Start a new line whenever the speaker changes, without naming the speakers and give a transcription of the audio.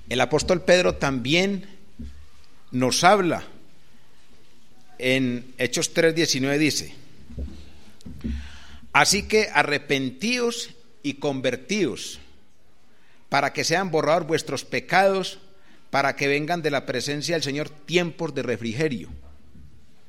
El apóstol Pedro también nos habla en Hechos 3:19, dice: así que arrepentíos y convertíos, para que sean borrados vuestros pecados, para que vengan de la presencia del Señor tiempos de refrigerio.